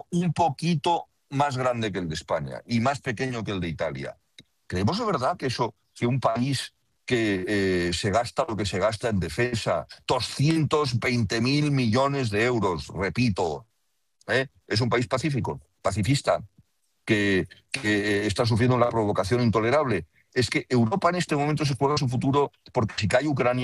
un poquito más grande que el de España y más pequeño que el de Italia. ¿Creemos de verdad que un país que se gasta lo que se gasta en defensa, 220.000 millones de euros, repito, es un país pacífico, pacifista, que está sufriendo una provocación intolerable? Es que Europa en este momento se juega su futuro porque si cae Ucrania,